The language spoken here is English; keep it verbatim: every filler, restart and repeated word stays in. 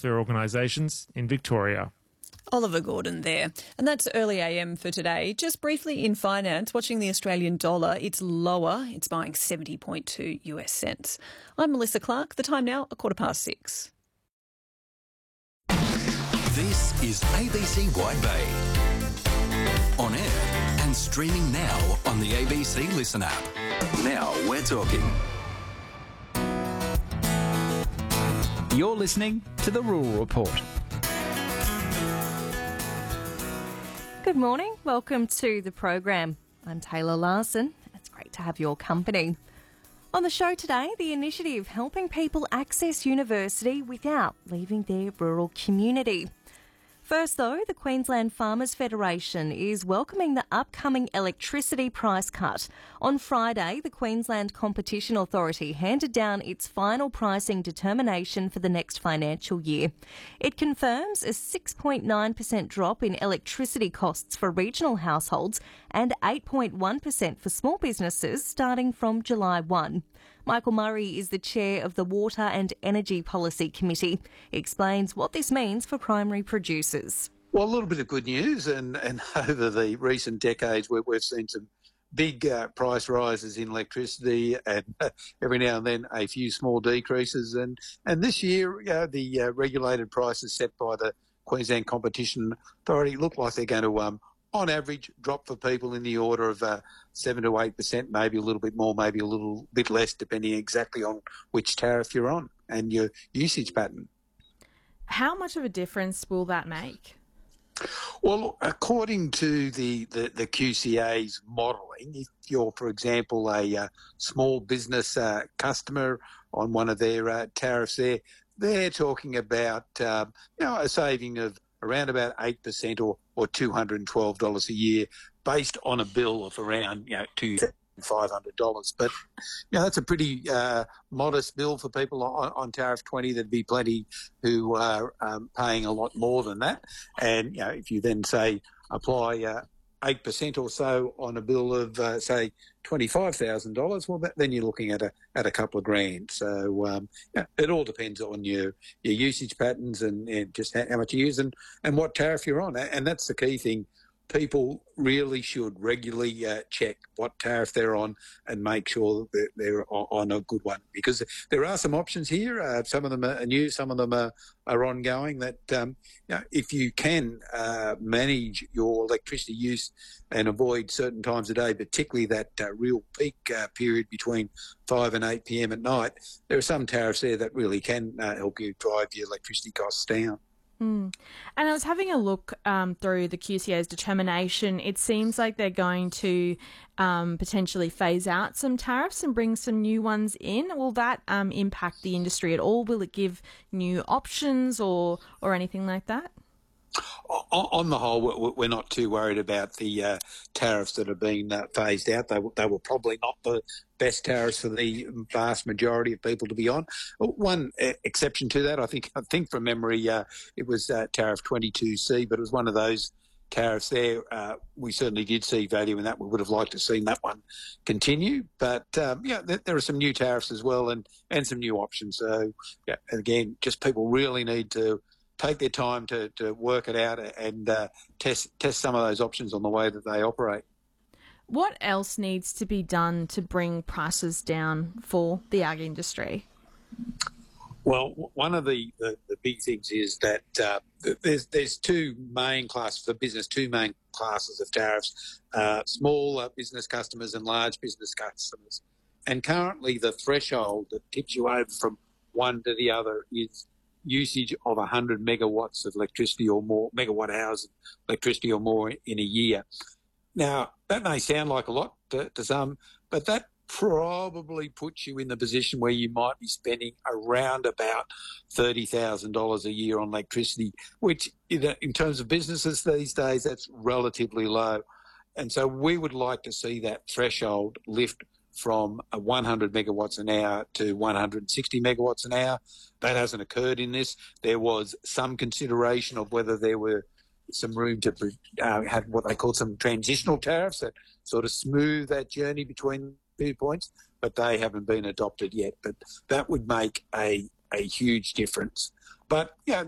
transfer organisations in Victoria. Oliver Gordon there. And that's early A M for today. Just briefly in finance, watching the Australian dollar, it's lower. It's buying seventy point two US cents. I'm Melissa Clark. The time now, a quarter past six. This is A B C Wide Bay. On air and streaming now on the A B C Listen app. Now we're talking. You're listening to The Rural Report. Good morning. Welcome to the program. I'm Taylor Larson. It's great to have your company. On the show today, the initiative helping people access university without leaving their rural community. First, though, the Queensland Farmers Federation is welcoming the upcoming electricity price cut. On Friday, the Queensland Competition Authority handed down its final pricing determination for the next financial year. It confirms a six point nine percent drop in electricity costs for regional households and eight point one percent for small businesses starting from July first. Michael Murray is the chair of the Water and Energy Policy Committee. He explains what this means for primary producers. Well, a little bit of good news, and, and over the recent decades we, we've seen some big uh, price rises in electricity and uh, every now and then a few small decreases. And, and this year uh, the uh, regulated prices set by the Queensland Competition Authority look like they're going to um, on average, drop for people in the order of uh, seven to eight percent, maybe a little bit more, maybe a little bit less, depending exactly on which tariff you're on and your usage pattern. How much of a difference will that make? Well, according to the, the, the Q C A's modelling, if you're, for example, a uh, small business uh, customer on one of their uh, tariffs there, they're talking about uh, you know, a saving of around about eight percent or, or two hundred twelve dollars a year based on a bill of around, you know, two thousand five hundred dollars. But, you know, that's a pretty uh, modest bill for people on, on Tariff twenty. There'd be plenty who are um, paying a lot more than that. And, you know, if you then, say, apply uh, eight percent or so on a bill of, uh, say, twenty-five thousand dollars, well, that, then you're looking at a at a couple of grand. So um, yeah, it all depends on your your usage patterns and, and just how, how much you use and, and what tariff you're on. And that's the key thing. People really should regularly uh, check what tariff they're on and make sure that they're on a good one, because there are some options here. Uh, some of them are new, some of them are, are ongoing. That um, you know, if you can uh, manage your electricity use and avoid certain times of day, particularly that uh, real peak uh, period between five and eight p.m. at night, there are some tariffs there that really can uh, help you drive your electricity costs down. Mm. And I was having a look um, through the Q C A's determination. It seems like they're going to um, potentially phase out some tariffs and bring some new ones in. Will that um, impact the industry at all? Will it give new options or, or anything like that? On the whole, we're not too worried about the uh, tariffs that are being uh, phased out. They, they were probably not the best tariffs for the vast majority of people to be on. One exception to that, I think, I think from memory, uh, it was uh, Tariff twenty-two C, but it was one of those tariffs there. Uh, we certainly did see value in that. We would have liked to have seen that one continue. But, um, yeah, there, there are some new tariffs as well and, and some new options. So, yeah, again, just people really need to take their time to, to work it out and uh, test test some of those options on the way that they operate. What else needs to be done to bring prices down for the ag industry? Well, one of the, the, the big things is that uh, there's there's two main classes for business, two main classes of tariffs, uh, small uh, business customers and large business customers. And currently the threshold that tips you over from one to the other is usage of one hundred megawatts of electricity or more, megawatt hours of electricity or more in a year. Now, that may sound like a lot to, to some, but that probably puts you in the position where you might be spending around about thirty thousand dollars a year on electricity, which in terms of businesses these days, that's relatively low. And so we would like to see that threshold lift from one hundred megawatts an hour to one hundred sixty megawatts an hour. That hasn't occurred in this. There was some consideration of whether there were some room to uh, have what they call some transitional tariffs that sort of smooth that journey between two points, but they haven't been adopted yet. But that would make a, a huge difference. But, yeah,